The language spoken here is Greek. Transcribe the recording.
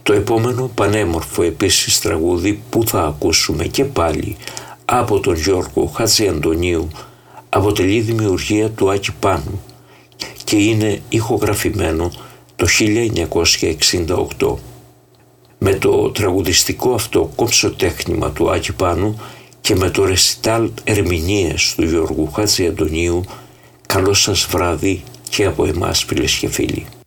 Το επόμενο πανέμορφο επίσης τραγούδι που θα ακούσουμε και πάλι από τον Γιώργο Χατζιαντονίου αποτελεί δημιουργία του Άκη Πάνου και είναι ηχογραφημένο το 1968. Με το τραγουδιστικό αυτό κομψοτέχνημα του Άκη Πάνου και με το ρεσιτάλ ερμηνείας του Γιώργου Χατζιαντονίου, καλό σας βράδυ και από εμάς, φίλες και φίλοι.